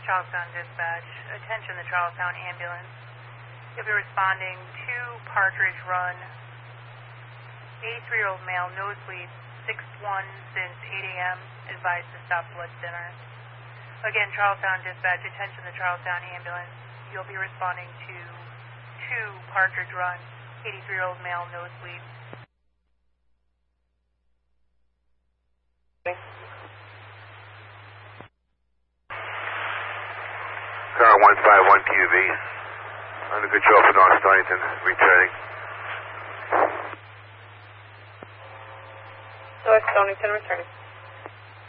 Charlestown Dispatch. Attention, the Charlestown ambulance. You'll be responding to Partridge Run. 83-year-old male, nosebleed, 6'1" since 8 a.m. Advised to stop blood thinner. Again, Charlestown Dispatch. Attention, the Charlestown ambulance. You'll be responding to Partridge Run. 83-year-old male, nosebleed. Car 151 QV. Under control for North Stonington. Returning. North Stonington returning.